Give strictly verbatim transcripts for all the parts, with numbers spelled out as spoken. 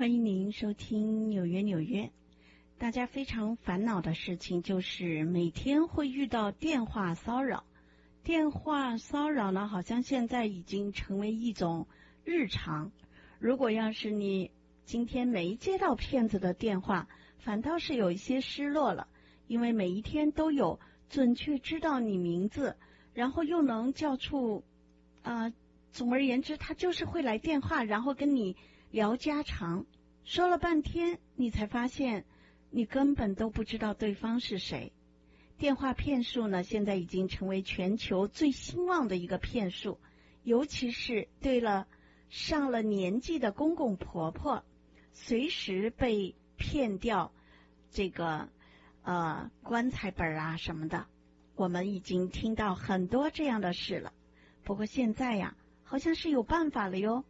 欢迎您收听纽约纽约。大家非常烦恼的事情就是每天会遇到电话骚扰。电话骚扰呢，好像现在已经成为一种日常。如果要是你今天没接到骗子的电话，反倒是有一些失落了，因为每一天都有准确知道你名字，然后又能叫出呃，总而言之他就是会来电话，然后跟你聊家常，说了半天你才发现你根本都不知道对方是谁。电话骗术呢，现在已经成为全球最兴旺的一个骗术，尤其是对了上了年纪的公公婆婆，随时被骗掉这个呃棺材本啊什么的。我们已经听到很多这样的事了，不过现在呀，好像是有办法了哟。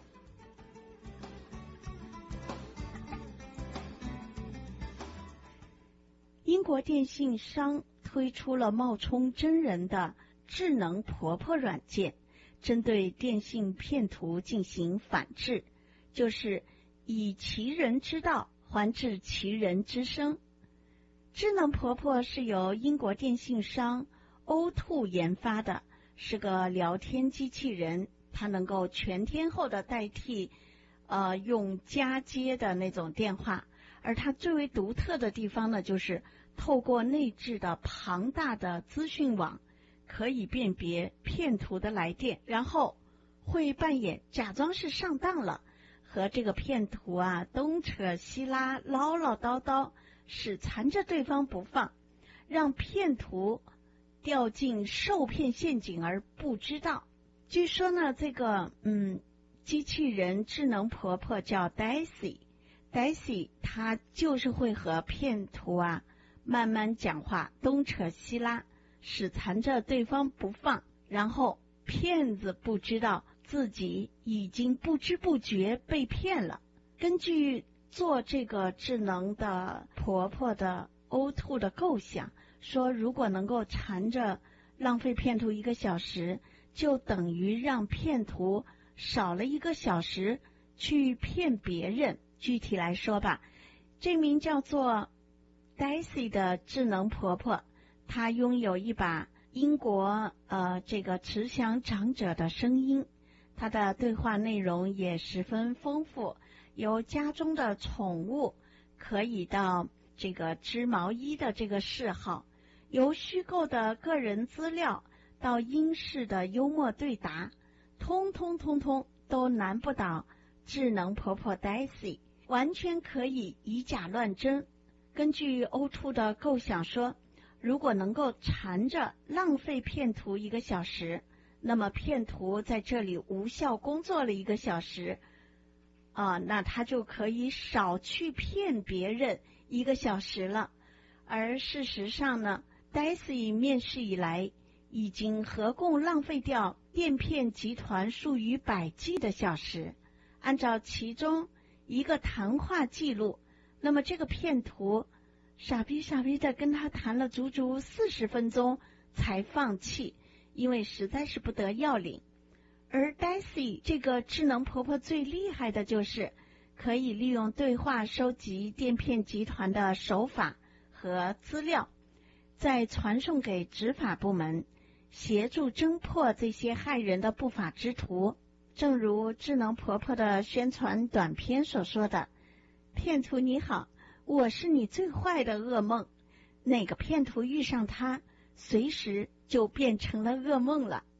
英国电信商推出了冒充真人的智能婆婆软件，针对电信骗徒进行反制，就是以其人之道还治其人之身。智能婆婆是由英国电信商 O 二 研发的，是个聊天机器人，它能够全天候的代替呃用家接的那种电话，而它最为独特的地方呢，就是透过内置的庞大的资讯网，可以辨别骗徒的来电，然后会扮演假装是上当了，和这个骗徒啊东扯西拉，唠唠叨叨，使缠着对方不放，让骗徒掉进受骗陷阱而不知道。据说呢，这个嗯机器人智能婆婆叫 Daisy Daisy 她就是会和骗徒啊慢慢讲话，东扯西拉，使缠着对方不放，然后骗子不知道自己已经不知不觉被骗了。根据做这个智能的婆婆的 O 二 的构想，说如果能够缠着浪费骗徒一个小时，就等于让骗徒少了一个小时去骗别人。具体来说吧，这名叫做 Daisy 的智能婆婆，她拥有一把英国呃这个慈祥长者的声音，她的对话内容也十分丰富，由家中的宠物可以到这个织毛衣的这个嗜好，由虚构的个人资料到英式的幽默对答，通通通通都难不倒智能婆婆 Daisy， 完全可以以假乱真。根据 O 二 的构想说，如果能够缠着浪费骗徒一个小时，那么骗徒在这里无效工作了一个小时啊，那他就可以少去骗别人一个小时了。而事实上呢， Daisy 面试以来已经合共浪费掉电骗集团数以百计的小时。按照其中一个谈话记录，那么这个骗徒傻逼傻逼的跟他谈了足足四十分钟才放弃，因为实在是不得要领。而 Daisy 这个智能婆婆最厉害的就是可以利用对话收集电骗集团的手法和资料，再传送给执法部门，协助侦破这些害人的不法之徒。正如智能婆婆的宣传短片所说的，骗徒你好，我是你最坏的噩梦。哪个骗徒遇上他，随时就变成了噩梦了。